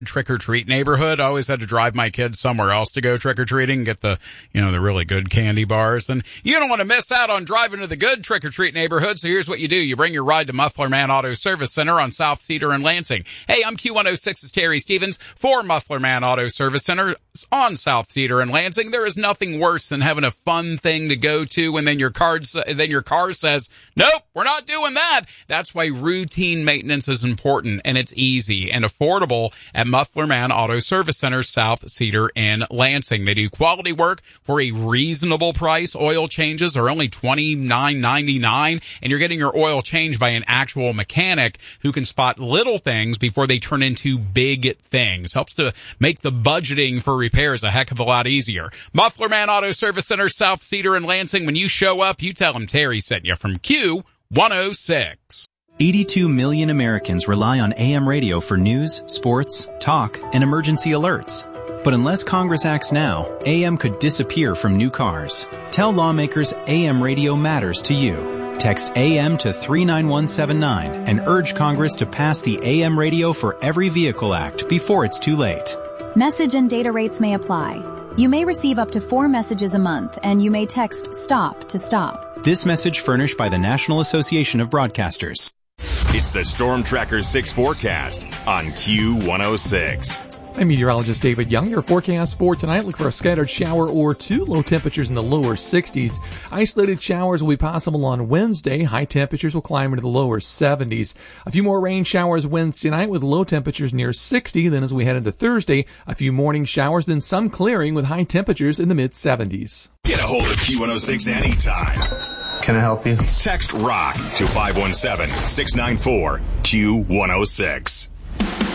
trick-or-treat neighborhood. I always had to drive my kids somewhere else to go trick-or-treating and get the really good candy bars. And you don't want to miss out on driving to the good trick-or-treat neighborhood, so here's what you do. You bring your ride to Muffler Man Auto Service Center on South Cedar and Lansing. Hey, I'm Q106's Terry Stevens for Muffler Man Auto Service Center on South Cedar and Lansing. There is nothing worse than having a fun thing to go to and then your car says, nope, we're not doing that. That's why routine maintenance is important, and it's easy and affordable at Muffler Man Auto Service Center, South Cedar and Lansing. They do quality work for a reasonable price. Oil changes are only $29.99, and you're getting your oil changed by an actual mechanic who can spot little things before they turn into big things. Helps to make the budgeting for repairs a heck of a lot easier. Muffler Man Auto Service Center, South Cedar and Lansing. When you show up, you tell them Terry sent you from Q106. 82 million Americans rely on AM radio for news, sports, talk, and emergency alerts. But unless Congress acts now, AM could disappear from new cars. Tell lawmakers AM radio matters to you. Text AM to 39179 and urge Congress to pass the AM Radio for Every Vehicle Act before it's too late. Message and data rates may apply. You may receive up to 4 messages a month, and you may text STOP to stop. This message furnished by the National Association of Broadcasters. It's the Storm Tracker 6 forecast on Q106. I'm meteorologist David Young. Your forecast for tonight, look for a scattered shower or two. Low temperatures in the lower 60s. Isolated showers will be possible on Wednesday. High temperatures will climb into the lower 70s. A few more rain showers Wednesday night with low temperatures near 60. Then as we head into Thursday, a few morning showers, then some clearing with high temperatures in the mid-70s. Get a hold of Q106 anytime. Can I help you? Text ROCK to 517-694-Q106.